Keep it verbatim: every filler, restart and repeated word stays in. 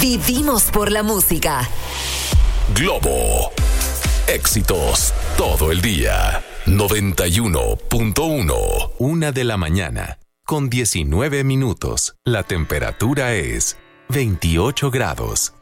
Vivimos por la música. Globo. Éxitos todo el día. noventa y uno punto uno. Una de la mañana, con diecinueve minutos. La temperatura es veintiocho grados.